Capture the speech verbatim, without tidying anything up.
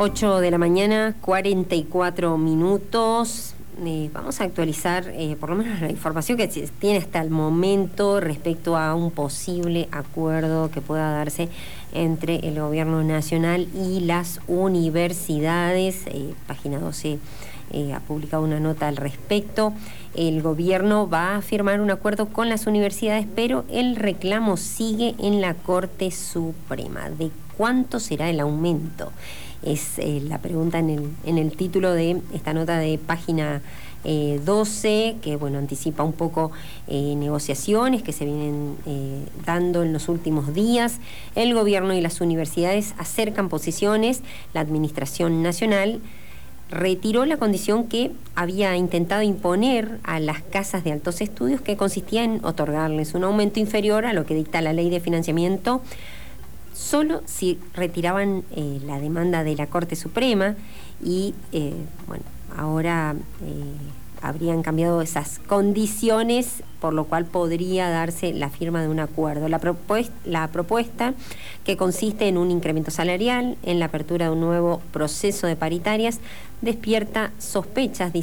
ocho de la mañana, cuarenta y cuatro minutos. Eh, vamos a actualizar eh, por lo menos la información que tiene hasta el momento respecto a un posible acuerdo que pueda darse entre el gobierno nacional y las universidades. Eh, Página doce eh, ha publicado una nota al respecto. El gobierno va a firmar un acuerdo con las universidades, pero el reclamo sigue en la Corte Suprema. ¿De cuánto será el aumento? Es eh, la pregunta en el, en el título de esta nota de página eh, doce, que bueno, anticipa un poco eh, negociaciones que se vienen eh, dando en los últimos días. El gobierno y las universidades acercan posiciones. La Administración Nacional retiró la condición que había intentado imponer a las casas de altos estudios, que consistía en otorgarles un aumento inferior a lo que dicta la Ley de Financiamiento, solo si retiraban eh, la demanda de la Corte Suprema. Y eh, bueno, ahora eh, habrían cambiado esas condiciones, por lo cual podría darse la firma de un acuerdo. La propuesta, la propuesta que consiste en un incremento salarial, en la apertura de un nuevo proceso de paritarias, despierta sospechas,